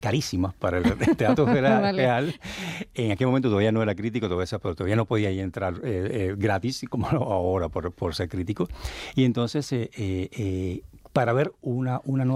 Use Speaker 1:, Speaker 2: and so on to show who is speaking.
Speaker 1: carísimas para el Teatro Real.
Speaker 2: Vale.
Speaker 1: En aquel momento todavía no era crítico, pero todavía no podía ahí entrar gratis, como ahora por ser crítico. Y entonces, para ver una nueva